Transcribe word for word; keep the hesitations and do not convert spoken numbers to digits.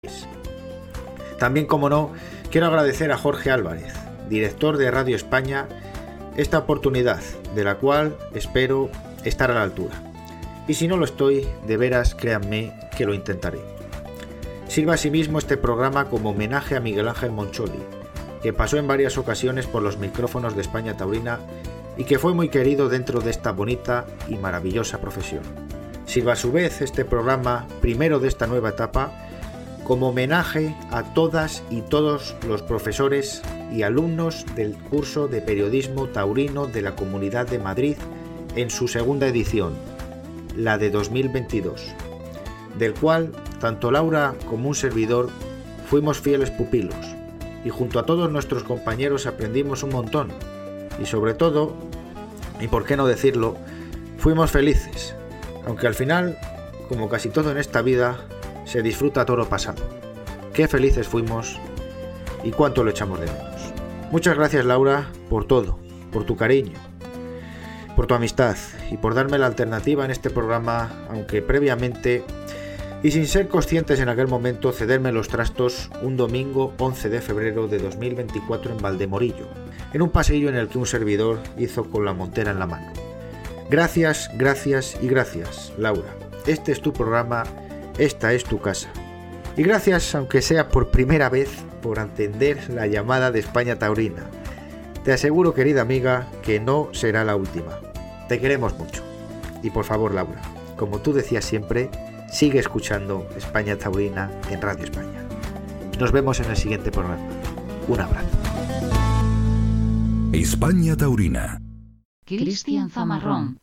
También, como no, quiero agradecer a Jorge Álvarez, director de Radio España, esta oportunidad, de la cual espero estar a la altura. Y si no lo estoy, de veras, créanme que lo intentaré. Sirva asimismo este programa como homenaje a Miguel Ángel Moncholi, que pasó en varias ocasiones por los micrófonos de España Taurina y que fue muy querido dentro de esta bonita y maravillosa profesión. Sirva a su vez este programa, primero de esta nueva etapa, como homenaje a todas y todos los profesores y alumnos del curso de Periodismo Taurino de la Comunidad de Madrid en su segunda edición, la de dos mil veintidós, del cual tanto Laura como un servidor fuimos fieles pupilos y junto a todos nuestros compañeros aprendimos un montón y sobre todo, y por qué no decirlo, fuimos felices, aunque al final, como casi todo en esta vida, se disfruta todo lo pasado. Qué felices fuimos y cuánto lo echamos de menos. Muchas gracias, Laura, por todo, por tu cariño, por tu amistad y por darme la alternativa en este programa, aunque previamente y sin ser conscientes en aquel momento cederme los trastos un domingo once de febrero de dos mil veinticuatro en Valdemorillo, en un paseillo en el que un servidor hizo con la montera en la mano. Gracias, gracias y gracias, Laura. Este es tu programa. Esta es tu casa. Y gracias, aunque sea por primera vez, por atender la llamada de España Taurina. Te aseguro, querida amiga, que no será la última. Te queremos mucho. Y por favor, Laura, como tú decías siempre, sigue escuchando España Taurina en Radio España. Nos vemos en el siguiente programa. Un abrazo. España Taurina. Cristian Zamarrón.